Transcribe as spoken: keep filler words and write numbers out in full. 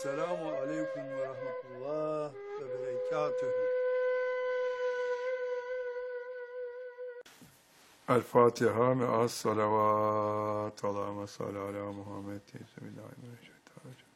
Selamu aleyküm ve rahmetullah ve berekatühü. El Fatiha ve as salavat. Allahümme salli ala Muhammed. Bismillahirrahmanirrahim.